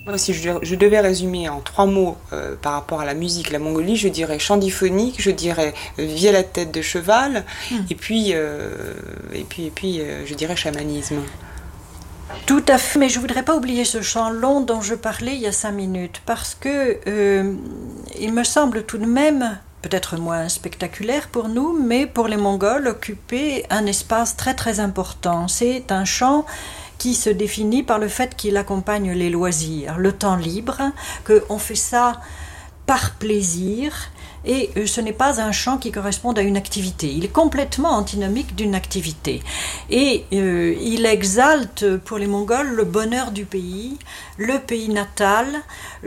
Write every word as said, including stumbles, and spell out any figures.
Moi, si je, je devais résumer en trois mots euh, par rapport à la musique, la Mongolie, je dirais chant diphonique, je dirais euh, vie à la tête de cheval, mmh. et puis, euh, et puis, et puis euh, je dirais chamanisme. Tout à fait, mais je ne voudrais pas oublier ce chant long dont je parlais il y a cinq minutes, parce que euh, il me semble tout de même, peut-être moins spectaculaire pour nous, mais pour les Mongols, occuper un espace très très important. C'est un chant qui se définit par le fait qu'il accompagne les loisirs, le temps libre, qu'on fait ça par plaisir, et ce n'est pas un chant qui corresponde à une activité. Il est complètement antinomique d'une activité. Et euh, il exalte pour les Mongols le bonheur du pays, le pays natal,